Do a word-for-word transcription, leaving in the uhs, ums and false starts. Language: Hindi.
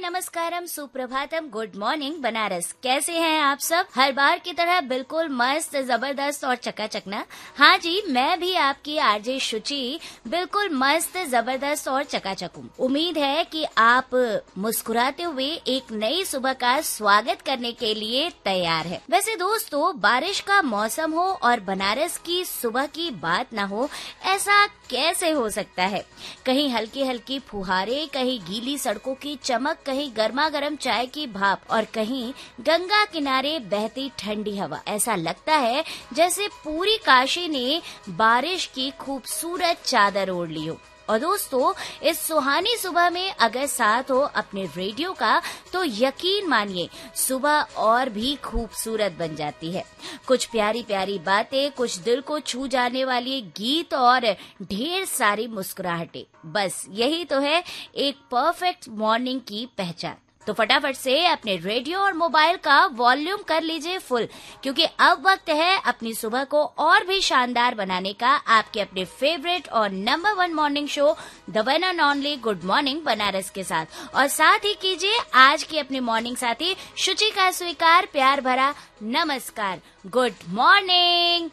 नमस्कारम, सुप्रभातम, गुड मॉर्निंग बनारस। कैसे हैं आप सब? हर बार की तरह बिल्कुल मस्त, जबरदस्त और चकाचक ना? हाँ जी, मैं भी आपकी आरजे शुचि बिल्कुल मस्त, जबरदस्त और चकाचक हूँ। उम्मीद है कि आप मुस्कुराते हुए एक नई सुबह का स्वागत करने के लिए तैयार है। वैसे दोस्तों, बारिश का मौसम हो और बनारस की सुबह की बात न हो, ऐसा कैसे हो सकता है? कहीं हल्की हल्की फुहारे, कहीं गीली सड़कों की चमक, कहीं गर्मा गर्म चाय की भाप और कहीं गंगा किनारे बहती ठंडी हवा। ऐसा लगता है जैसे पूरी काशी ने बारिश की खूबसूरत चादर ओढ़ ली हो। और दोस्तों, इस सुहानी सुबह में अगर साथ हो अपने रेडियो का, तो यकीन मानिए सुबह और भी खूबसूरत बन जाती है। कुछ प्यारी प्यारी बातें, कुछ दिल को छू जाने वाली गीत और ढेर सारी मुस्कुराहटें, बस यही तो है एक परफेक्ट मॉर्निंग की पहचान। तो फटाफट से अपने रेडियो और मोबाइल का वॉल्यूम कर लीजिए फुल, क्योंकि अब वक्त है अपनी सुबह को और भी शानदार बनाने का, आपके अपने फेवरेट और number one morning show the one and only good morning Banaras के साथ। और साथ ही कीजिए आज की अपनी मॉर्निंग साथी शुचि का स्वीकार प्यार भरा नमस्कार। Good morning.